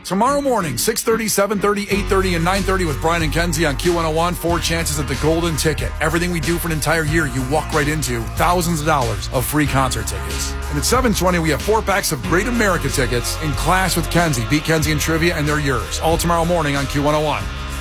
Tomorrow morning, 6:30, 7:30, 8:30, and 9:30 with Brian and Kenzie on Q101. 4 chances at the golden ticket. Everything we do for an entire year, you walk right into thousands of dollars of free concert tickets. And at 7:20, we have 4 packs of Great America tickets in Class with Kenzie. Beat Kenzie in trivia, and they're yours. All tomorrow morning on Q101.